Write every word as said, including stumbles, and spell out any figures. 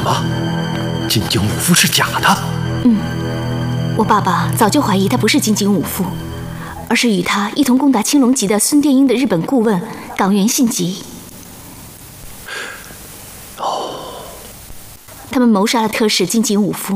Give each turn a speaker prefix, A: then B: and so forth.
A: 么？金井武夫是假的？
B: 嗯，我爸爸早就怀疑他不是金井武夫，而是与他一同攻打青龙籍的孙殿英的日本顾问冈原信吉。
A: 哦，
B: 他们谋杀了特使金井武夫，